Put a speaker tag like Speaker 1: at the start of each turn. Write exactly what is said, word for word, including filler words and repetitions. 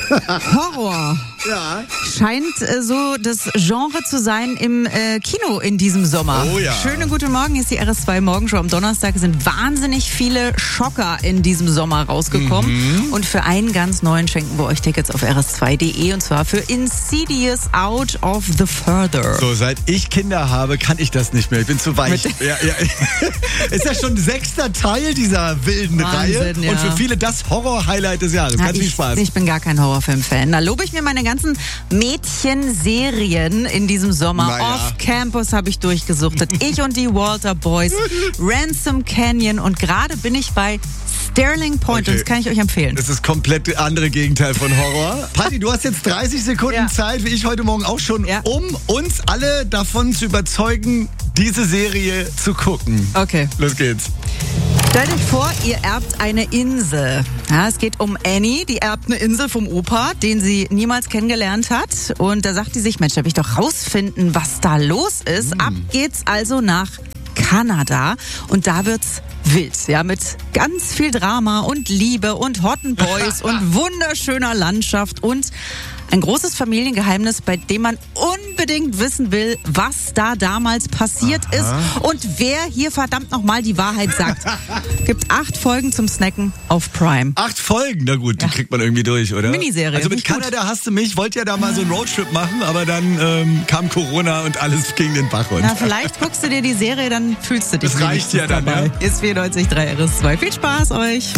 Speaker 1: Horror.
Speaker 2: Ja.
Speaker 1: Scheint äh, so das Genre zu sein im äh, Kino in diesem Sommer.
Speaker 2: Oh ja.
Speaker 1: Schönen guten Morgen, hier ist die R S zwei Morgenshow. Am Donnerstag sind wahnsinnig viele Schocker in diesem Sommer rausgekommen. Mhm. Und für einen ganz neuen schenken wir euch Tickets auf r s zwei punkt d e und zwar für Insidious Out of the Further.
Speaker 2: So, seit ich Kinder habe, kann ich das nicht mehr. Ich bin zu weich. Ja, ja. Ist ja schon sechster Teil dieser wilden
Speaker 1: Wahnsinn,
Speaker 2: Reihe.
Speaker 1: ja.
Speaker 2: Und für viele das Horror-Highlight des Jahres.
Speaker 1: Ja,
Speaker 2: Ganz viel
Speaker 1: ich,
Speaker 2: Spaß.
Speaker 1: Ich bin gar kein Horrorfilm-Fan. Da lobe ich mir meine ganzen Mädchenserien in diesem Sommer.
Speaker 2: Naja.
Speaker 1: Off-Campus habe ich durchgesuchtet. Ich und die Walter Boys, Ransom Canyon und gerade bin ich bei Sterling Point
Speaker 2: Okay.
Speaker 1: und das kann ich euch empfehlen.
Speaker 2: Das ist das komplett andere Gegenteil von Horror. Patti, du hast jetzt dreißig Sekunden
Speaker 1: Ja.
Speaker 2: Zeit, wie ich heute Morgen auch schon,
Speaker 1: Ja.
Speaker 2: um uns alle davon zu überzeugen, diese Serie zu gucken.
Speaker 1: Okay.
Speaker 2: Los geht's.
Speaker 1: Stellt euch vor, ihr erbt eine Insel. Ja, es geht um Annie, die erbt eine Insel vom Opa, den sie niemals kennengelernt hat. Und da sagt die sich, Mensch, da will ich doch rausfinden, was da los ist.
Speaker 2: Mm.
Speaker 1: Ab geht's also nach Kanada und da wird's wild, ja, mit ganz viel Drama und Liebe und Hotten Boys und wunderschöner Landschaft und ein großes Familiengeheimnis, bei dem man unbedingt wissen will, was da damals passiert
Speaker 2: Aha.
Speaker 1: ist und wer hier verdammt nochmal die Wahrheit sagt. Gibt acht Folgen zum Snacken auf Prime.
Speaker 2: Acht Folgen, na gut, die
Speaker 1: Ja.
Speaker 2: kriegt man irgendwie durch, oder?
Speaker 1: Miniserie,
Speaker 2: Also mit
Speaker 1: nicht gut.
Speaker 2: Kanada hast du mich, wollte ja da mal so einen Roadtrip machen, aber dann ähm, kam Corona und alles ging den Bach runter.
Speaker 1: Na, vielleicht guckst du dir die Serie, dann fühlst du dich
Speaker 2: Das reicht ja dann,
Speaker 1: dabei.
Speaker 2: ja.
Speaker 1: Ist vierundneunzig Komma drei R S zwei. Viel Spaß euch!